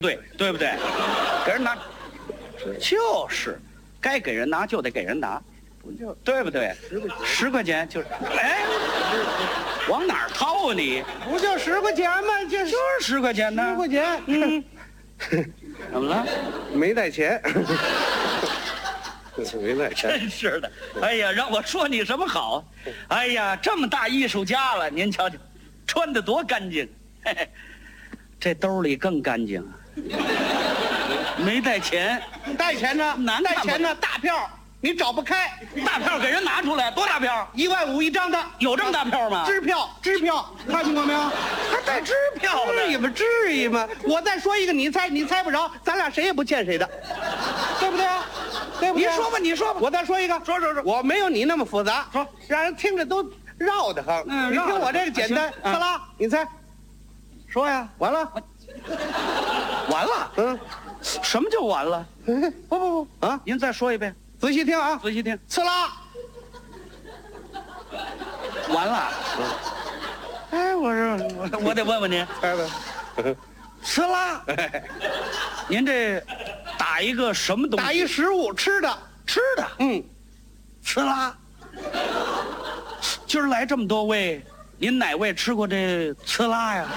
对，对不对？给人拿，就是该给人拿就得给人拿， 不就对不对 10块钱？ 10块钱就是，哎，往哪儿掏啊你？ 不就10块钱吗？就是 10块钱呢。 10块钱。 嗯，怎么了？ 没带钱。没带钱。 真是的，哎呀，让我说你什么好？哎呀，这么大艺术家了，您瞧瞧，穿得多干净，嘿嘿，这兜里更干净。没带钱， 带钱呢？ 难看带钱呢？大票你找不开， 大票给人拿出来，多大票？ 1.5万一张的， 有这么大票吗？ 支票，看见过没有？ 还带支票呢？ 至于吗？至于吗？我再说一个，你猜不着，咱俩谁也不欠谁的，对不对啊？对不对？ 你说吧，你说吧。 我再说一个， 说， 我没有你那么复杂， 说， 让人听着都绕得慌。 嗯， 你听我这个简单， 行克拉，你猜， 说呀。 完了， 完了。 嗯， 什么就完了？不啊， 您再说一遍， 仔细听啊， 仔细听。 刺啦， 完了。哎，我得问问您， 猜吧， 呲啦，您这打一个什么东西？ 打一食物吃的，嗯， 呲啦。今儿来这么多位，您哪位吃过这呲啦呀？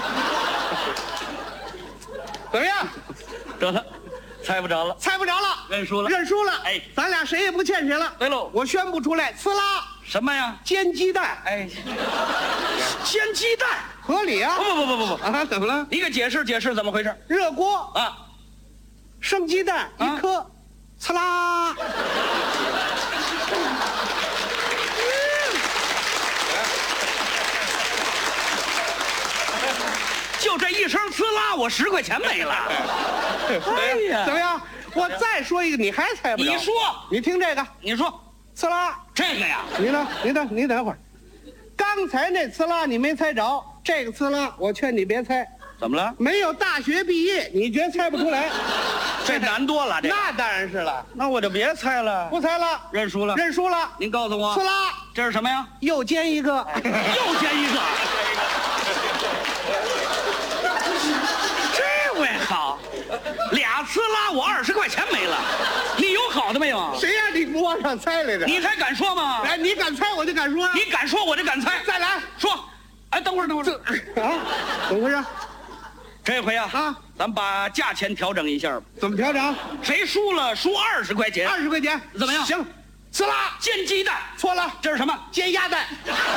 怎么样？ 得了，猜不着了， 猜不着了， 认输了。 认输了。 哎， 咱俩谁也不欠谁了。 对喽， 我宣布出来，刺啦， 什么呀？ 煎鸡蛋， 哎，煎鸡蛋， 合理啊。 不啊，怎么了？ 你给解释解释怎么回事热锅啊？ 生鸡蛋啊 1颗，刺啦。 就这一声呲啦，我10块钱没了。哎呀， 怎么样？我再说一个，你还猜不着？ 你说， 你听这个， 你说刺啦。 这个呀？ 你呢？你等会儿。刚才那刺啦你没猜着，这个刺啦我劝你别猜。 怎么了？ 没有大学毕业，你绝猜不出来。 这难多了，这那当然是了， 那我就别猜了， 不猜了， 认输了。 认输了。 您告诉我， 刺啦， 这是什么呀？ 又煎一个， 又煎一个。这回好，俩呲啦，我20块钱没了。你有好的没有？ 谁让你不往上猜来着？ 你还敢说吗？ 来，你敢猜我就敢说。 你敢说我就敢猜。 再来说，哎，等会儿， 啊，怎么回事？ 这回啊，咱把价钱调整一下吧。 怎么调整谁输了输20块钱。 ？20块钱怎么样？ 行，刺啦， 煎鸡蛋。 错了， 这是什么？ 煎鸭蛋。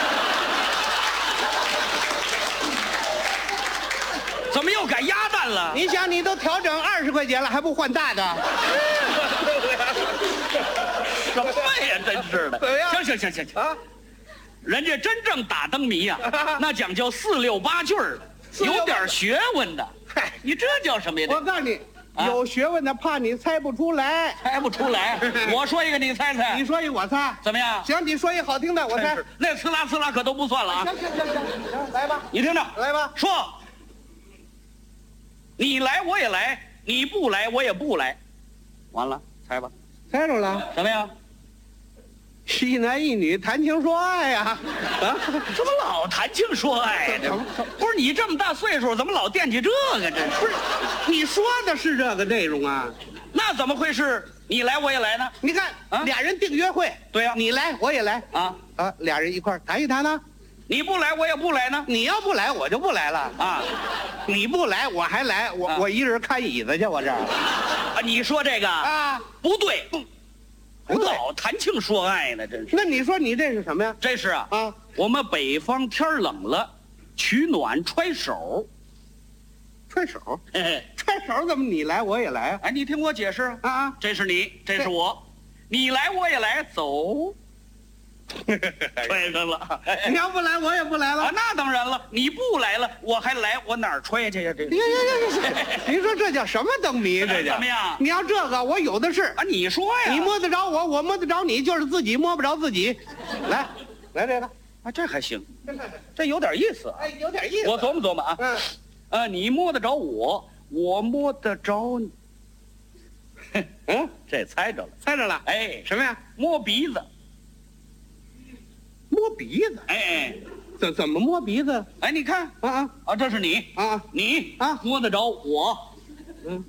怎么又改鸭蛋了？ 你想，你都调整20块钱了，还不换大的？ 什么呀，真是的！ 怎么样行啊！ 人家真正打灯谜呀，那讲究4、6、8句儿，有点学问的。 嗨， 你这叫什么呀？ 我告诉你， 啊有学问的怕你猜不出来。 猜不出来。我说一个，你猜猜。 你说一，我猜。 怎么样？ 行，你说一好听的，我猜。 那呲啦可都不算了啊！ 行，来吧， 你听着， 来吧。 说，你来我也来，你不来我也不来，完了，猜吧。 猜着了， 什么呀？ 一男一女谈情说爱呀。啊， 怎么老谈情说爱呀？不是你这么大岁数，怎么老惦记这个？这是不是，你说的是这个内容啊？ 那怎么会是你来我也来呢？ 你看， 啊俩人定约会， 对呀你来我也来啊， 俩人一块儿谈一谈呢。 你不来我也不来呢？ 你要不来，我就不来了啊！ 你不来，我还来，我一人看椅子去，我这儿啊，你说这个啊不对， 不对老谈情说爱呢，真是。 那你说你这是什么呀？ 这是啊， 啊， 我们北方天儿冷了，取暖揣手。 揣手， 嘿嘿， 揣手怎么你来我也来啊？ 哎，你听我解释， 啊， 这是你，这是我，你来我也来，走。揣上了。 你要不来，我也不来了啊，。那当然了，你不来了，我还来，我哪儿揣去呀？这呀，您说这叫什么灯谜？这叫怎么样你要这个，我有的是。 啊，你说呀？ 你摸得着我，我摸得着你，就是自己摸不着自己。来这个， 啊，这还行，这有点意思啊。 哎，有点意思。 我琢磨琢磨啊。你摸得着我，我摸得着你。这猜着了， 猜着了。 哎， 什么呀？ 摸鼻子。 摸鼻子？ 哎， 怎么摸鼻子？ 哎，你看啊， 这是你啊你啊摸得着我，